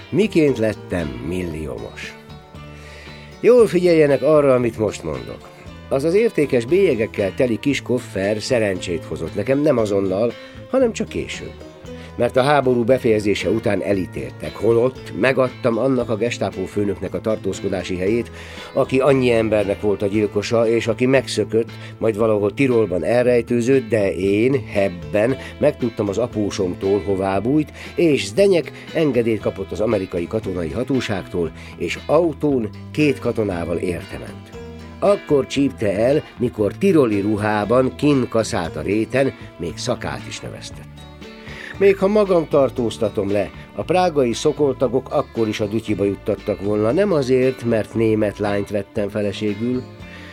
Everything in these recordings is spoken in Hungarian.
Miként lettem milliómos. Jól figyeljenek arra, amit most mondok. Az az értékes bélyegekkel teli kis koffer szerencsét hozott nekem nem azonnal, hanem csak később. Mert a háború befejezése után elítéltek, holott megadtam annak a gestápó főnöknek a tartózkodási helyét, aki annyi embernek volt a gyilkosa, és aki megszökött, majd valahol Tirolban elrejtőzött, de én, hebben, megtudtam az apósomtól, hová bújt, és Zdenyek engedélyt kapott az amerikai katonai hatóságtól, és autón 2 katonával értement. Akkor csípte el, mikor tiroli ruhában kinn kaszált a réten, még szakát is növesztett. Még ha magam tartóztatom le, a prágai szokoltagok akkor is a dutyiba juttattak volna, nem azért, mert német lányt vettem feleségül,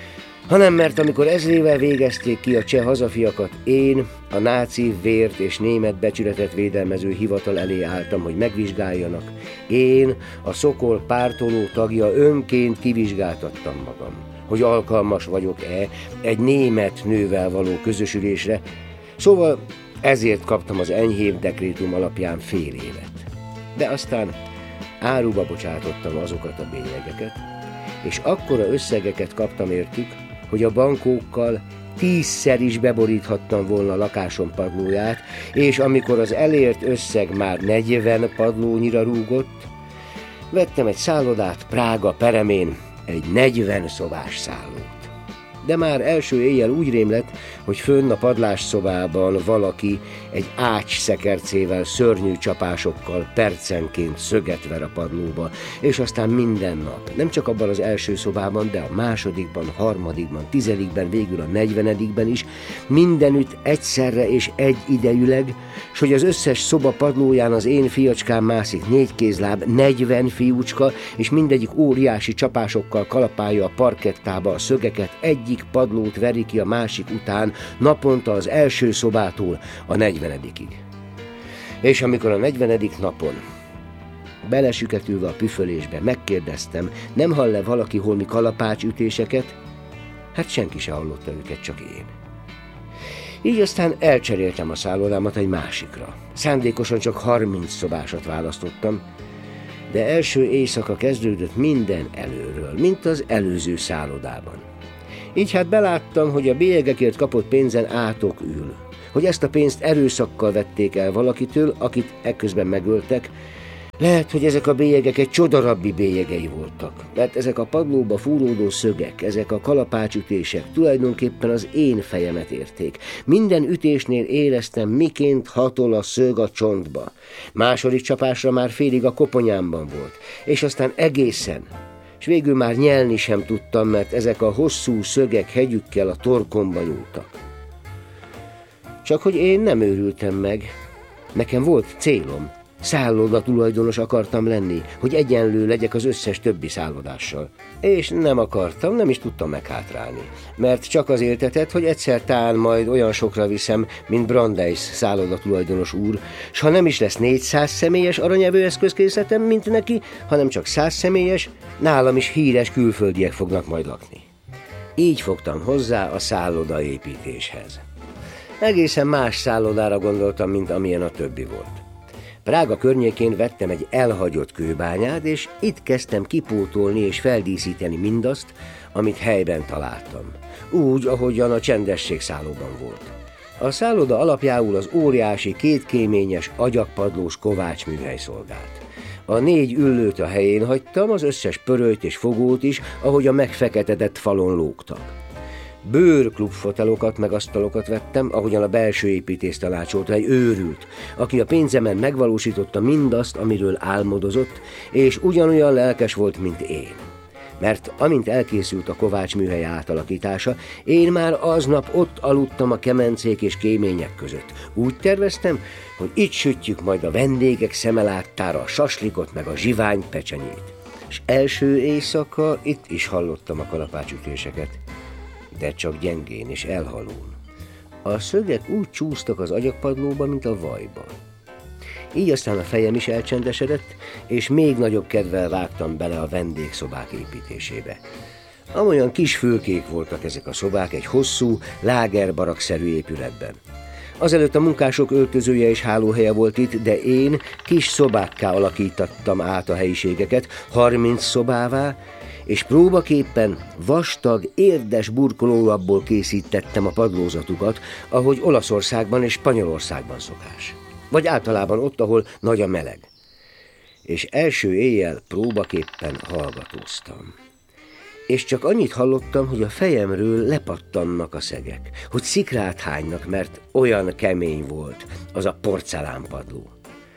hanem mert amikor ezrével végezték ki a cseh hazafiakat, én a náci vért és német becsületet védelmező hivatal elé álltam, hogy megvizsgáljanak. Én, a Szokol pártoló tagja önként kivizsgáltattam magam, hogy alkalmas vagyok-e egy német nővel való közösülésre, szóval ezért kaptam az enyhébb dekrétum alapján fél évet. De aztán áruba bocsátottam azokat a bélyegeket, és akkora összegeket kaptam értük, hogy a bankókkal 10-szer is beboríthattam volna a lakásom padlóját, és amikor az elért összeg már 40 padlónyira rúgott, vettem egy szállodát Prága peremén, egy 40 szobás szállót. De már első éjjel úgy rémlett, hogy fönn a padlásszobában valaki egy ács szekercével, szörnyű csapásokkal percenként szöget ver a padlóba, és aztán minden nap, nem csak abban az első szobában, de a másodikban, harmadikban, 10-ben, végül a 40-ben is, mindenütt egyszerre és egyidejűleg, s hogy az összes szoba padlóján az én fiacskám mászik 4 kézláb, 40 fiúcska, és mindegyik óriási csapásokkal kalapálja a parkettába a szögeket, egyik padlót veri ki a másik után, naponta az első szobától a 40-ig. És amikor a 40. napon belesüketülve a püfölésbe megkérdeztem, nem hall-e valaki holmi kalapácsütéseket, hát senki se hallotta őket, csak én. Így aztán elcseréltem a szállodámat egy másikra. Szándékosan csak 30 szobásat választottam, de első éjszaka kezdődött minden előről, mint az előző szállodában. Így hát beláttam, hogy a bélyegekért kapott pénzen átok ül, hogy ezt a pénzt erőszakkal vették el valakitől, akit ekközben megöltek. Lehet, hogy ezek a bélyegek egy csodarabbi bélyegei voltak, mert ezek a padlóba fúródó szögek, ezek a kalapácsütések tulajdonképpen az én fejemet érték. Minden ütésnél éreztem, miként hatol a szög a csontba. Második csapásra már félig a koponyámban volt, és aztán egészen, és végül már nyelni sem tudtam, mert ezek a hosszú szögek hegyükkel a torkomba nyúltak. Csak hogy én nem őrültem meg, nekem volt célom, szállodatulajdonos akartam lenni, hogy egyenlő legyek az összes többi szállodással. És nem akartam, nem is tudtam meghátrálni, mert csak az éltetett, hogy egyszer tán majd olyan sokra viszem, mint Brandeis szállodatulajdonos úr, s ha nem is lesz 400 személyes aranyevőeszközkészletem, mint neki, hanem csak 100 személyes, nálam is híres külföldiek fognak majd lakni. Így fogtam hozzá a szállodaépítéshez. Egészen más szállodára gondoltam, mint amilyen a többi volt. Prága környékén vettem egy elhagyott kőbányát, és itt kezdtem kipótolni és feldíszíteni mindazt, amit helyben találtam. Úgy, ahogyan a csendesség szállóban volt. A szálloda alapjául az óriási, kétkéményes, agyagpadlós kovácsműhely szolgált. A 4 üllőt a helyén hagytam, az összes pörölyt és fogót is, ahogy a megfeketedett falon lógtak. Bőrklubfotelokat meg asztalokat vettem, ahogyan a belső építész tanácsolta, egy őrült, aki a pénzemen megvalósította mindazt, amiről álmodozott, és ugyanolyan lelkes volt, mint én. Mert amint elkészült a Kovács műhely átalakítása, én már aznap ott aludtam a kemencék és kémények között. Úgy terveztem, hogy itt sütjük majd a vendégek szemeláttára a saslikot meg a zsivány pecsenyét. És első éjszaka itt is hallottam a kalapácsütéseket, de csak gyengén és elhalón. A szögek úgy csúsztak az agyagpadlóba, mint a vajba. Így aztán a fejem is elcsendesedett, és még nagyobb kedvel vágtam bele a vendégszobák építésébe. Amolyan kis fülkék voltak ezek a szobák egy hosszú, lágerbarakszerű épületben. Azelőtt a munkások öltözője és hálóhelye volt itt, de én kis szobákká alakítottam át a helyiségeket, 30 szobává, és próbaképpen vastag, érdes burkolóabból készítettem a padlózatukat, ahogy Olaszországban és Spanyolországban szokás. Vagy általában ott, ahol nagy a meleg. És első éjjel próbaképpen hallgatóztam. És csak annyit hallottam, hogy a fejemről lepattannak a szegek, hogy szikrát hánynak, mert olyan kemény volt az a porcelánpadló.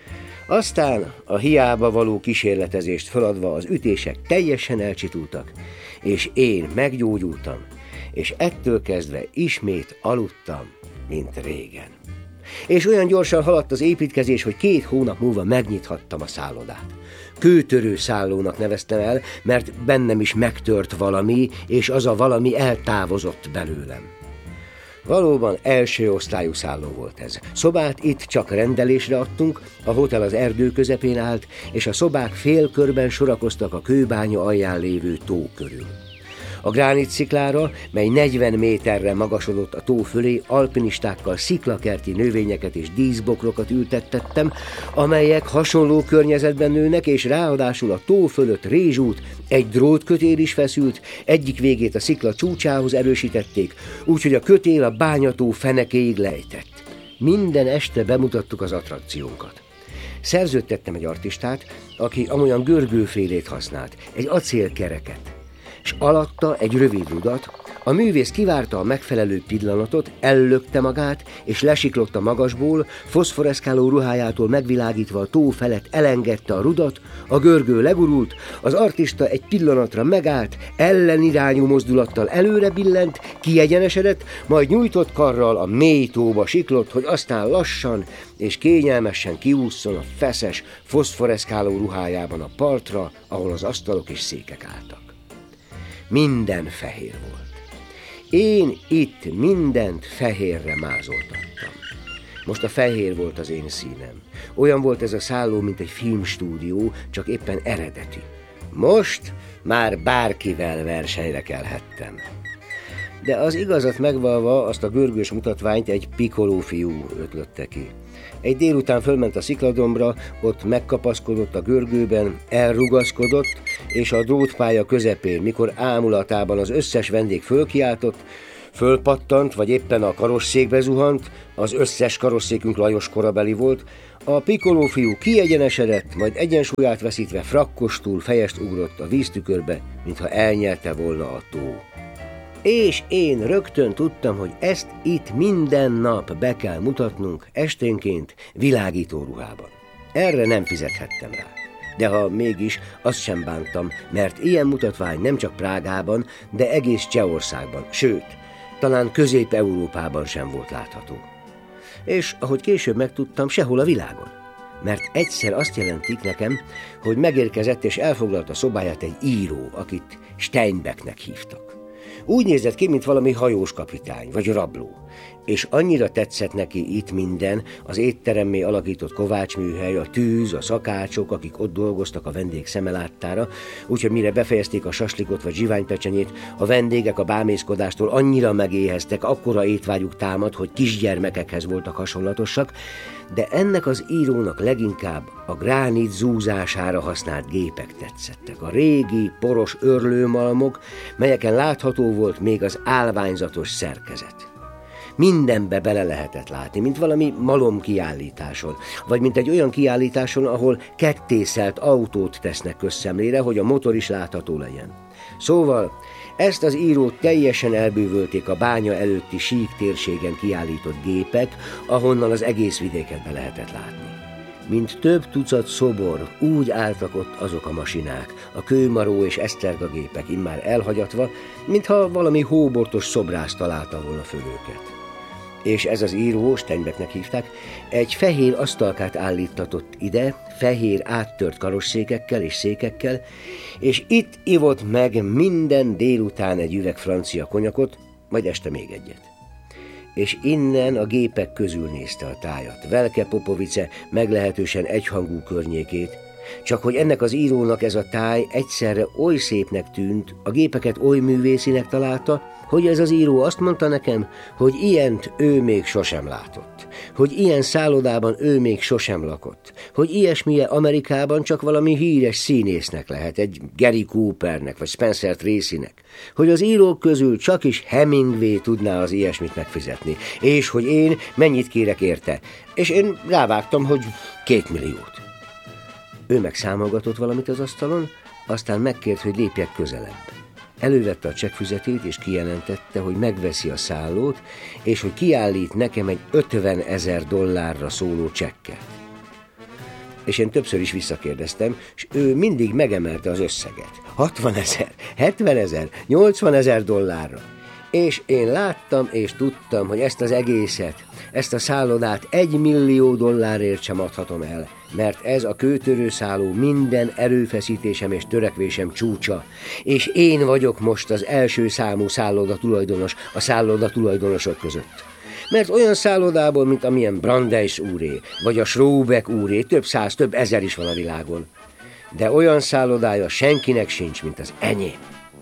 Aztán a hiába való kísérletezést feladva az ütések teljesen elcsitultak, és én meggyógyultam, és ettől kezdve ismét aludtam, mint régen. És olyan gyorsan haladt az építkezés, hogy 2 hónap múlva megnyithattam a szállodát. Kőtörő szállónak neveztem el, mert bennem is megtört valami, és az a valami eltávozott belőlem. Valóban első osztályú szálló volt ez. Szobát itt csak rendelésre adtunk, a hotel az erdő közepén állt, és a szobák félkörben sorakoztak a kőbánya alján lévő tó körül. A gránitsziklára, mely 40 méterre magasodott a tó fölé, alpinistákkal sziklakerti növényeket és díszbokrokat ültettettem, amelyek hasonló környezetben nőnek, és ráadásul a tó fölött rézsút, egy drótkötél is feszült, egyik végét a szikla csúcsához erősítették, úgyhogy a kötél a bányató fenekéig lejtett. Minden este bemutattuk az attrakciónkat. Szerződtettem egy artistát, aki amolyan görgőfélét használt, egy acélkereket, és alatta egy rövid rudat. A művész kivárta a megfelelő pillanatot, ellökte magát, és lesiklott a magasból, foszforeszkáló ruhájától megvilágítva a tó felett elengedte a rudat, a görgő legurult, az artista egy pillanatra megállt, ellenirányú mozdulattal előre billent, kiegyenesedett, majd nyújtott karral a mély tóba siklott, hogy aztán lassan és kényelmesen kiússzon a feszes, foszforeszkáló ruhájában a partra, ahol az asztalok és székek álltak. Minden fehér volt. Én itt mindent fehérre mázoltattam. Most a fehér volt az én színem. Olyan volt ez a szálló, mint egy filmstúdió, csak éppen eredeti. Most már bárkivel versenyre kelhettem. De az igazat megvalva azt a görgős mutatványt egy pikoló fiú ötlötte ki. Egy délután fölment a szikladombra, ott megkapaszkodott a görgőben, elrugaszkodott, és a drótpálya közepén, mikor ámulatában az összes vendég fölkiáltott, fölpattant, vagy éppen a karosszékbe zuhant, az összes karosszékünk Lajos korabeli volt, a pikoló fiú kiegyenesedett, majd egyensúlyát veszítve frakkostul fejest ugrott a víztükörbe, mintha elnyelte volna a tó. És én rögtön tudtam, hogy ezt itt minden nap be kell mutatnunk esténként világító ruhában. Erre nem fizethettem rá. De ha mégis, azt sem bántam, mert ilyen mutatvány nem csak Prágában, de egész Csehországban, sőt, talán Közép-Európában sem volt látható. És ahogy később megtudtam, sehol a világon. Mert egyszer azt jelentik nekem, hogy megérkezett és elfoglalta szobáját egy író, akit Steinbecknek hívtak. Úgy nézett ki, mint valami hajós kapitány, vagy rabló. És annyira tetszett neki itt minden, az étteremmé alakított kovácsműhely, a tűz, a szakácsok, akik ott dolgoztak a vendég szeme láttára, úgyhogy mire befejezték a saslikot vagy zsiványpecsenyét, a vendégek a bámészkodástól annyira megéheztek, akkora étvágyuk támad, hogy kisgyermekekhez voltak hasonlatosak, de ennek az írónak leginkább a gránit zúzására használt gépek tetszettek. A régi, poros örlőmalmok, melyeken látható volt még az állványzatos szerkezet. Mindenbe bele lehetett látni, mint valami malomkiállításon, vagy mint egy olyan kiállításon, ahol kettészelt autót tesznek közszemlére, hogy a motor is látható legyen. Szóval ezt az írót teljesen elbűvölték a bánya előtti sík térségen kiállított gépek, ahonnan az egész vidéket be lehetett látni. Mint több tucat szobor, úgy álltak ott azok a masinák, a kőmaró és esztergagépek immár elhagyatva, mintha valami hóbortos szobrász találta volna föl őket. És ez az író, Steinbecknek hívták, egy fehér asztalkát állítatott ide, fehér áttört karosszékekkel és székekkel, és itt ivott meg minden délután egy üveg francia konyakot, majd este még egyet. És innen a gépek közül nézte a tájat, Velke Popovice meglehetősen egyhangú környékét, Csak hogy ennek az írónak ez a táj egyszerre oly szépnek tűnt, a gépeket oly művészinek találta, hogy ez az író azt mondta nekem, hogy ilyent ő még sosem látott, hogy ilyen szállodában ő még sosem lakott, hogy ilyesmije Amerikában csak valami híres színésznek lehet, egy Gary Coopernek vagy Spencer Tracynek, hogy az írók közül csak is Hemingway tudná az ilyesmit megfizetni, és hogy én mennyit kérek érte, és én rávágtam, hogy 2 milliót. Ő meg számolgatott valamit az asztalon, aztán megkért, hogy lépjek közelebb. Elővette a csekkfüzetét, és kijelentette, hogy megveszi a szállót, és hogy kiállít nekem egy $50,000 szóló csekket. És én többször is visszakérdeztem, és ő mindig megemelte az összeget. 60,000, 70,000, 80,000 dollárra. És én láttam és tudtam, hogy ezt az egészet, ezt a szállodát $1 millió sem adhatom el, mert ez a kőtörőszálló minden erőfeszítésem és törekvésem csúcsa, és én vagyok most az első számú szálloda tulajdonos a szálloda tulajdonosok között. Mert olyan szállodából, mint amilyen Brandeis úré, vagy a Schrobeck úré, több száz, több ezer is van a világon. De olyan szállodája senkinek sincs, mint az enyém.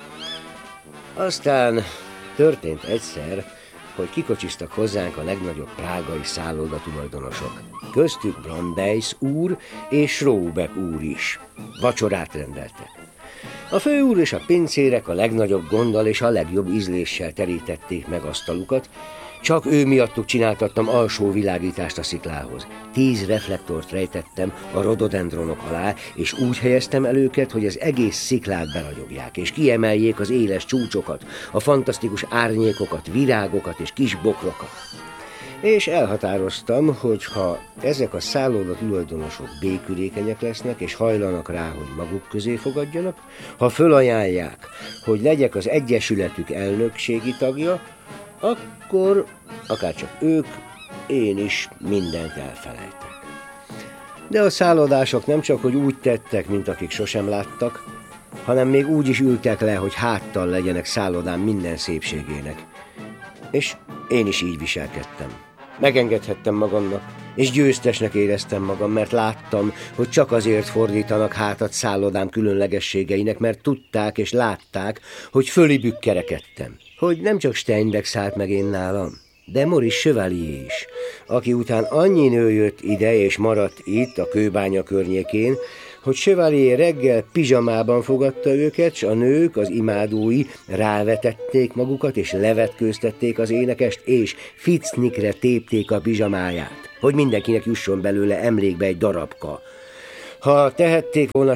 Aztán történt egyszer, hogy kikocsiztak hozzánk a legnagyobb prágai szálloda tulajdonosok. Köztük Brandeis úr és Schrobeck úr is. Vacsorát rendeltek. A főúr és a pincérek a legnagyobb gonddal és a legjobb ízléssel terítették meg asztalukat, csak ő miattuk csináltattam alsó világítást a sziklához. 10 reflektort rejtettem a rododendronok alá, és úgy helyeztem el őket, hogy az egész sziklát beragyogják, és kiemeljék az éles csúcsokat, a fantasztikus árnyékokat, virágokat és kis bokrokat. És elhatároztam, hogy ha ezek a szálloda tulajdonosok békülékenyek lesznek, és hajlanak rá, hogy maguk közé fogadjanak, ha fölajánlják, hogy legyek az egyesületük elnökségi tagja, akkor akárcsak ők, én is mindent elfelejtek. De a szállodások nem csak, hogy úgy tettek, mint akik sosem láttak, hanem még úgy is ültek le, hogy háttal legyenek szállodán minden szépségének. És én is így viselkedtem. Megengedhettem magamnak, és győztesnek éreztem magam, mert láttam, hogy csak azért fordítanak hátat szállodám különlegességeinek, mert tudták és látták, hogy fölibük kerekedtem. Hogy nem csak Steinbeck szállt meg én nálam, de Maurice Chevalier is, aki után annyi nő jött ide és maradt itt a kőbánya környékén, hogy Chevalier reggel pizsamában fogadta őket, s a nők, az imádói rávetették magukat, és levetkőztették az énekest, és ficnikre tépték a pizsamáját, hogy mindenkinek jusson belőle emlékbe egy darabka. Ha tehették volna,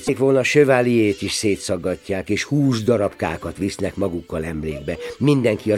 Chevaliert is szétszaggatják, és 20 darabkákat visznek magukkal emlékbe. Mindenki az